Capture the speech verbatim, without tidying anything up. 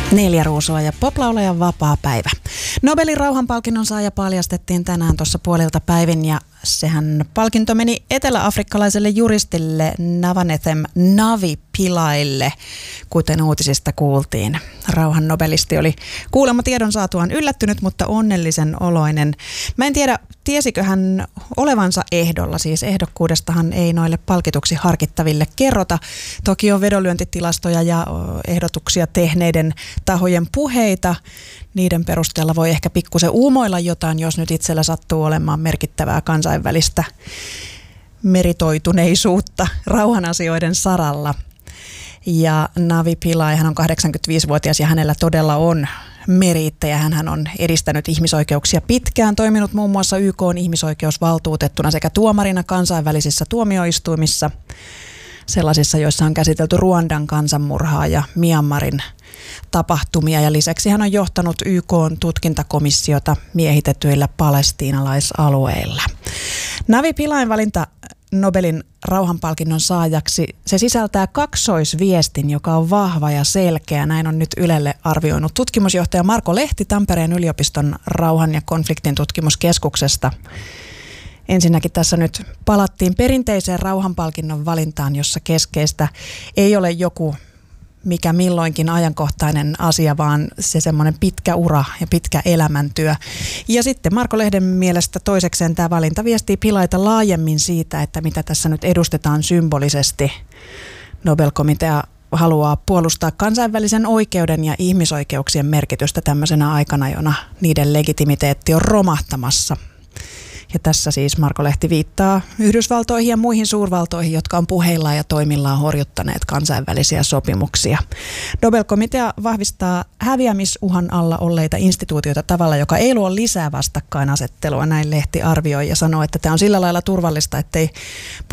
Neljä ruusua ja poplaulajan vapaa päivä. Nobelin rauhanpalkinnon saaja paljastettiin tänään tuossa puolilta päivin ja sehän palkinto meni eteläafrikkalaiselle juristille Navanethem Navi Pilaille, kuten uutisista kuultiin. Rauhan nobelisti oli kuulemma tiedon saatuaan yllättynyt, mutta onnellisen oloinen. Mä en tiedä, tiesikö hän olevansa ehdolla, siis ehdokkuudestahan ei noille palkituksi harkittaville kerrota. Toki on vedonlyöntitilastoja ja ehdotuksia tehneiden tahojen puheita. Niiden perusteella voi ehkä pikkusen uumoilla jotain, jos nyt itsellä sattuu olemaan merkittävää kansainvälistä meritoituneisuutta rauhanasioiden saralla. Ja Navi Pillai, hän on kahdeksankymmentäviisivuotias ja hänellä todella on meriittejä. Hän on edistänyt ihmisoikeuksia pitkään, toiminut muun muassa Y K:n ihmisoikeusvaltuutettuna sekä tuomarina kansainvälisissä tuomioistuimissa, sellaisissa, joissa on käsitelty Ruandan kansanmurhaa ja Myanmarin tapahtumia. Ja lisäksi hän on johtanut Y K:n tutkintakomissiota miehitetyillä palestiinalaisalueilla. Navi Pillain valinta Nobelin rauhanpalkinnon saajaksi, se sisältää kaksoisviestin, joka on vahva ja selkeä. Näin on nyt Ylelle arvioinut tutkimusjohtaja Marko Lehti Tampereen yliopiston rauhan ja konfliktin tutkimuskeskuksesta. Ensinnäkin tässä nyt palattiin perinteiseen rauhanpalkinnon valintaan, jossa keskeistä ei ole joku mikä milloinkin ajankohtainen asia, vaan se semmoinen pitkä ura ja pitkä elämäntyö. Ja sitten Marko Lehden mielestä toisekseen tämä valinta viestii Pillaita laajemmin siitä, että mitä tässä nyt edustetaan symbolisesti. Nobel-komitea haluaa puolustaa kansainvälisen oikeuden ja ihmisoikeuksien merkitystä tämmöisenä aikana, jona niiden legitimiteetti on romahtamassa. Ja tässä siis Marko Lehti viittaa Yhdysvaltoihin ja muihin suurvaltoihin, jotka on puheillaan ja toimillaan horjuttaneet kansainvälisiä sopimuksia. Nobel-komitea vahvistaa häviämisuhan alla olleita instituutioita tavalla, joka ei luo lisää vastakkainasettelua. Näin Lehti arvioi ja sanoo, että tämä on sillä lailla turvallista, ettei